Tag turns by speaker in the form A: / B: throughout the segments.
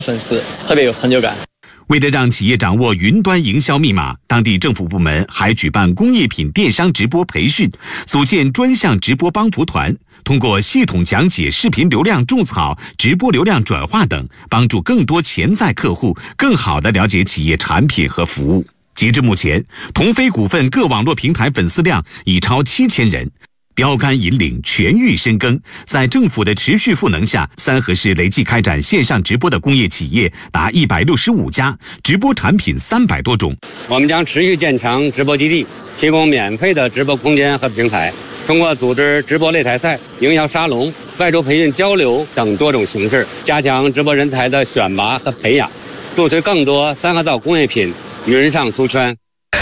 A: 粉丝，特别有成就感。
B: 为了让企业掌握云端营销密码，当地政府部门还举办工业品电商直播培训，组建专项直播帮扶团，通过系统讲解、视频流量种草、直播流量转化等，帮助更多潜在客户更好地了解企业产品和服务。截至目前，同飞股份各网络平台粉丝量已超7000人。标杆引领，全域深耕，在政府的持续赋能下，三河市累计开展线上直播的工业企业达165家，直播产品300多种。
C: 我们将持续建强直播基地，提供免费的直播空间和平台，通过组织直播擂台赛、营销沙龙、外出培训交流等多种形式，加强直播人才的选拔和培养，助推更多三河造工业品云上出圈。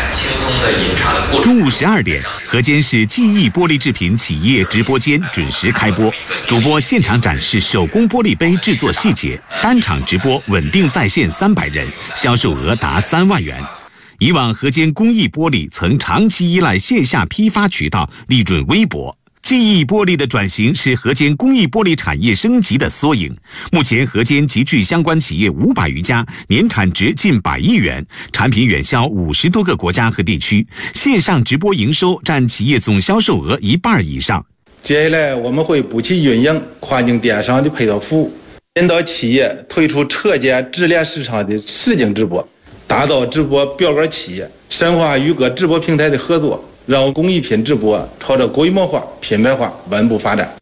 B: 中午12点，河间市记忆玻璃制品企业直播间准时开播，主播现场展示手工玻璃杯制作细节，单场直播稳定在线300人，销售额达3万元。以往河间工艺玻璃曾长期依赖线下批发渠道，利润微薄。记忆玻璃的转型是河间工艺玻璃产业升级的缩影。目前河间集聚相关企业500余家，年产值近100亿元，产品远销50多个国家和地区，线上直播营收占企业总销售额1半以上。
D: 接下来我们会补齐运营跨境电商的配套服务，引导企业推出车间直连市场的实景直播，打造直播标杆企业，深化与各直播平台的合作，让工艺品直播朝着规模化、品牌化稳步发展。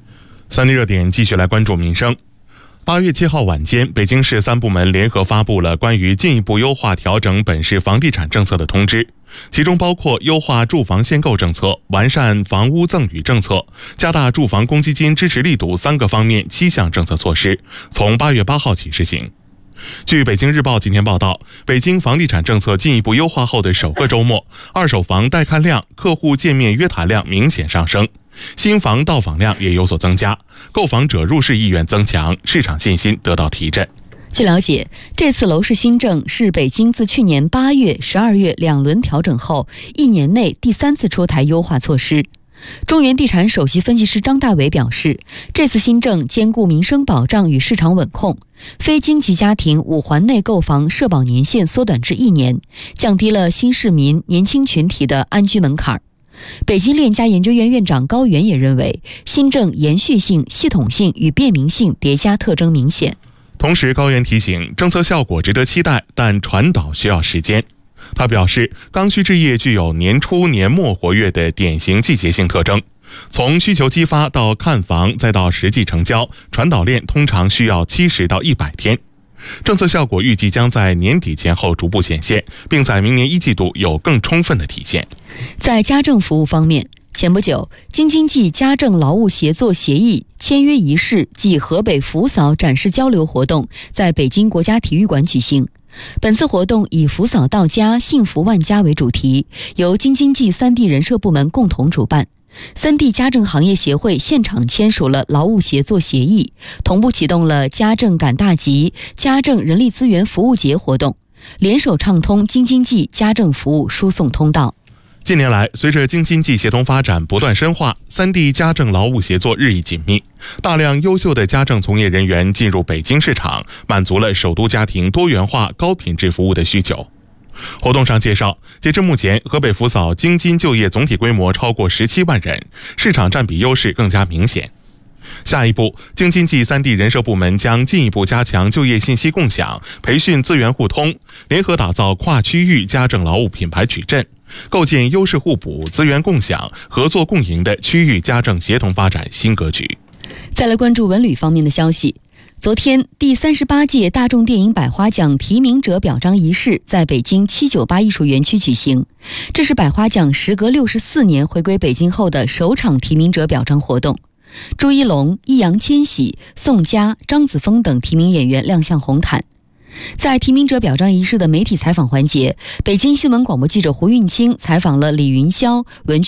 E: 3D 热点继续来关注民生。8月7号晚间，北京市3部门联合发布了关于进一步优化调整本市房地产政策的通知，其中包括优化住房限购政策、完善房屋赠与政策、加大住房公积金支持力度3个方面7项政策措施，从8月8号起施行。据北京日报今天报道，北京房地产政策进一步优化后的首个周末，二手房带看量、客户见面约谈量明显上升，新房到访量也有所增加，购房者入市意愿增强，市场信心得到提振。
F: 据了解，这次楼市新政是北京自去年8月、12月2轮调整后1年内第3次出台优化措施。中原地产首席分析师张大伟表示，这次新政兼顾民生保障与市场稳控，非京籍家庭5环内购房社保年限缩短至1年，降低了新市民年轻群体的安居门槛。北京链家研究院院长高原也认为，新政延续性、系统性与便民性叠加特征明显。
E: 同时，高原提醒，政策效果值得期待，但传导需要时间。他表示，刚需置业具有年初年末活跃的典型季节性特征，从需求激发到看房再到实际成交，传导链通常需要70到100天。政策效果预计将在年底前后逐步显现，并在明年1季度有更充分的体现。
F: 在家政服务方面，前不久，京津冀家政劳务协作协议签约仪式暨河北扶嫂展示交流活动在北京国家体育馆举行。本次活动以扶嫂到家，幸福万家为主题，由京津冀3地人社部门共同主办。3地家政行业协会现场签署了劳务协作协议，同步启动了家政赶大集、家政人力资源服务节活动，联手畅通京津冀家政服务输送通道。
E: 近年来，随着京津冀协同发展不断深化，3地家政劳务协作日益紧密，大量优秀的家政从业人员进入北京市场，满足了首都家庭多元化、高品质服务的需求。活动上介绍，截至目前，河北扶嫂京津就业总体规模超过17万人，市场占比优势更加明显。下一步，京津冀3地人社部门将进一步加强就业信息共享、培训资源互通，联合打造跨区域家政劳务品牌矩阵，构建优势互补、资源共享、合作共赢的区域家政协同发展新格局。
F: 再来关注文旅方面的消息。昨天，第38届大众电影百花奖提名者表彰仪式在北京798艺术园区举行。这是百花奖时隔64年回归北京后的首场提名者表彰活动。朱一龙、易烊千玺、宋佳、张子枫等提名演员亮相红毯。在提名者表彰仪式的媒体采访环节，北京新闻广播记者胡运清采访了李云霄、文